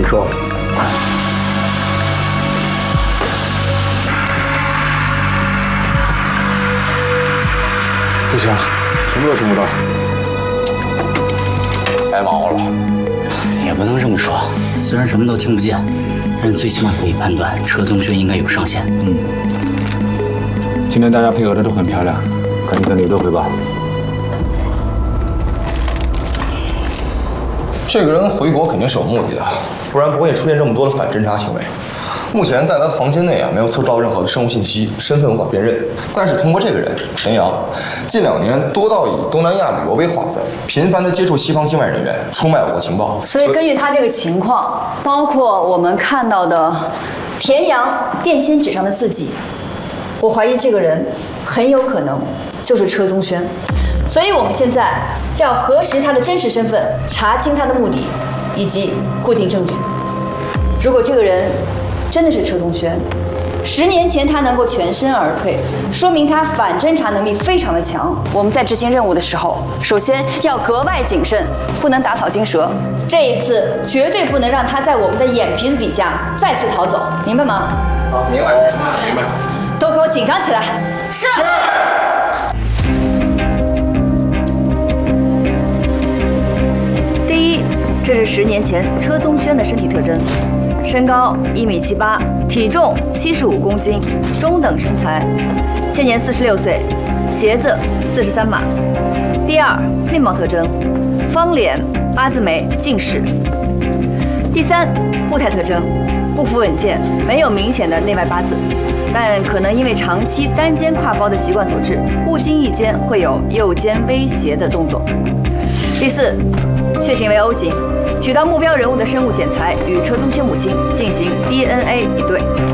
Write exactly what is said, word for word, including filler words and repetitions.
说。 不行，什么都听不到，白忙活了。 也不能这么说，虽然什么都听不见，但是最起码可以判断车宗轩应该有上线。 嗯，今天大家配合的都很漂亮，赶紧跟刘队汇报。 这个人回国肯定是有目的的，不然不会出现这么多的反侦查行为。目前在他的房间内啊，没有测到任何的生物信息，身份无法辨认。但是通过这个人陈阳，近两年多到以东南亚旅游为幌子，频繁的接触西方境外人员，出卖我国情报。 所以根据他这个情况，包括我们看到的田阳便签纸上的字迹，我怀疑这个人很有可能就是车宗轩。所以我们现在要核实他的真实身份，查清他的目的，以及固定证据。如果这个人真的是车宗轩，十年前他能够全身而退，说明他反侦查能力非常的强。我们在执行任务的时候，首先要格外谨慎，不能打草惊蛇。这一次绝对不能让他在我们的眼皮子底下再次逃走，明白吗？ 好，明白，明白。 都给我紧张起来！是。是。第一，这是十年前车宗轩的身体特征。身高一米七八，体重七十五公斤，中等身材，现年四十六岁，鞋子四十三码。第二，面貌特征，方脸，八字眉，近视。第三，步态特征，步幅稳健，没有明显的内外八字，但可能因为长期单肩挎包的习惯所致，不经意间会有右肩微斜的动作。第四，血型为 O 型。取到目标人物的生物检材，与车宗轩母亲进行 D N A 比对。